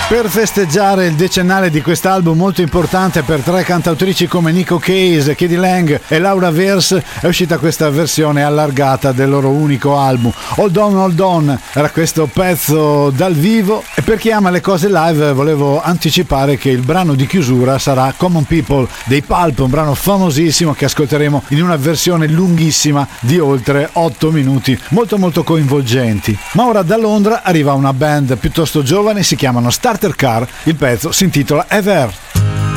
Per festeggiare il decennale di quest'album molto importante per tre cantautrici come Nico Case, Katie Lang e Laura Verse, è uscita questa versione allargata del loro unico album. Hold On era questo pezzo dal vivo, e per chi ama le cose live volevo anticipare che il brano di chiusura sarà Common People dei Pulp, un brano famosissimo che ascolteremo in una versione lunghissima di oltre 8 minuti, molto molto coinvolgenti. Ma ora da Londra arriva una band piuttosto giovane, si chiamano Starter Car, il pezzo si intitola Ever.